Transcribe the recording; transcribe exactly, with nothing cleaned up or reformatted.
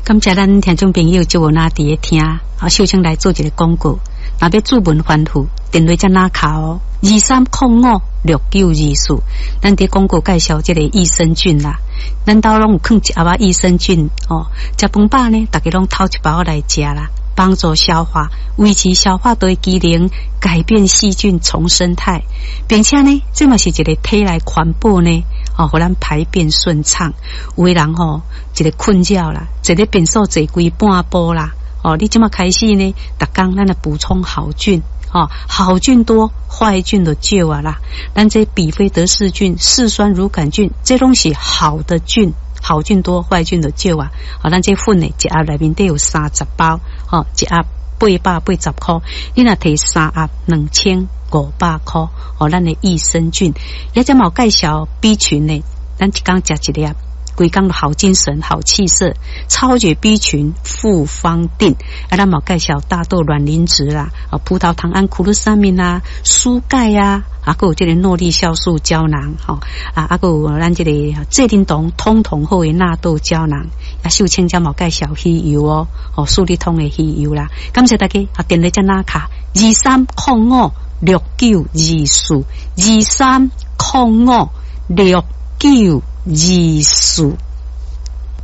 感谢咱听众朋友就有哪伫咧听，啊，秀清来做一个广告。若要注文反复，电话才哪卡哦，二三零五六九二四。咱伫广告介绍这个益生菌啦，咱兜拢有放一盒仔益生菌哦。食饭饱呢，大家拢偷一包来食啦，帮助消化，维持消化道机能，改变细菌重生态，并且呢，这嘛是一个体内环保呢。哦，互咱排便顺畅。有的人吼、哦，一个困扰啦，坐咧便所坐规半晡啦。哦，你即马开始呢，逐工咱来补充好菌。哦，好菌多，坏菌就少啊啦。咱这比菲德氏菌、嗜酸乳杆菌，这拢是好的菌，好菌多，坏菌就少啊。哦，咱这粉呢，一盒内面得有三十包，哦，一盒八百八十块，你若摕三盒两千五百块，哦，咱的益生菌，也只冇介绍 B 群呢，咱一工食一粒。规工好精神好气色，超绝 B 群复方定，啊，咱冇介绍大豆卵磷脂啦，啊，葡萄糖胺库鲁沙明啦，蔬钙啊，啊，还有这个诺丽酵素胶囊，吼、哦，啊，还有咱这个蔗丁酮通通好的纳豆胶囊，啊，秀清才冇介绍鱼油哦，哦，素利通的鱼油啦，感谢大家，啊，电话只哪卡二三零五六九二四，二三零五六九二四。